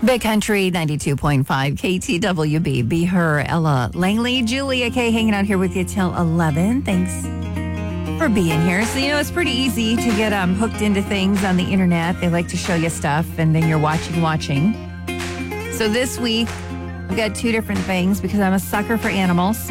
Big Country 92.5 KTWB. Be her, Ella Langley. Julia K hanging out here with you till 11. Thanks for being here. So, it's pretty easy to get hooked into things on the internet. They like to show you stuff, and then you're watching. So this week, I've got two different things because I'm a sucker for animals.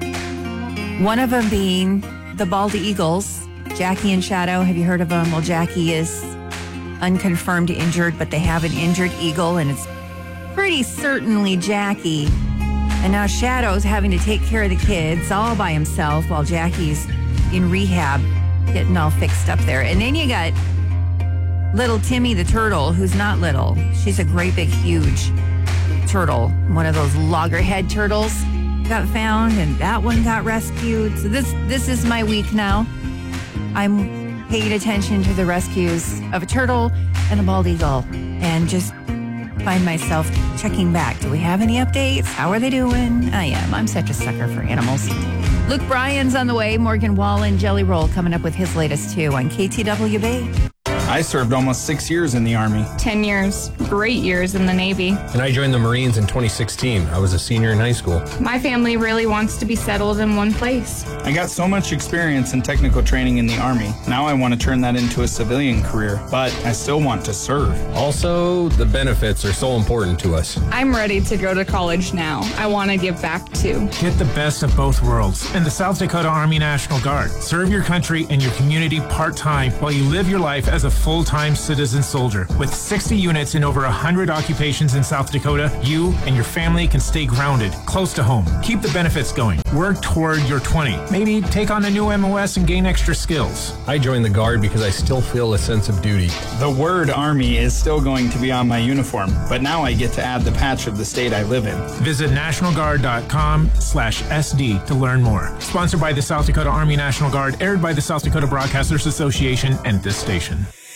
One of them being the bald eagles, Jackie and Shadow. Have you heard of them? Well, Jackie is unconfirmed injured, but they have an injured eagle, and it's pretty certainly Jackie. And now Shadow's having to take care of the kids all by himself while Jackie's in rehab, getting all fixed up there. And then you got little Timmy the turtle, who's not little. She's a great big huge turtle, one of those loggerhead turtles got found, and that one got rescued. So this is my week now. I'm paying attention to the rescues of a turtle and a bald eagle, and just find myself checking back. Do we have any updates? How are they doing? I am. I'm such a sucker for animals. Luke Bryan's on the way. Morgan Wallen, Jelly Roll coming up with his latest too on KTWB. I served almost 6 years in the Army. 10 years. Great years in the Navy. And I joined the Marines in 2016. I was a senior in high school. My family really wants to be settled in one place. I got so much experience and technical training in the Army. Now I want to turn that into a civilian career, but I still want to serve. Also, the benefits are so important to us. I'm ready to go to college now. I want to give back too. Get the best of both worlds in the South Dakota Army National Guard. Serve your country and your community part-time while you live your life as a full-time citizen soldier. With 60 units in over 100 occupations in South Dakota, you and your family can stay grounded, close to home. Keep the benefits going. Work toward your 20. Maybe take on a new MOS and gain extra skills. I joined the Guard because I still feel a sense of duty. The word Army is still going to be on my uniform, but now I get to add the patch of the state I live in. Visit nationalguard.com/SD to learn more. Sponsored by the South Dakota Army National Guard, aired by the South Dakota Broadcasters Association and this station.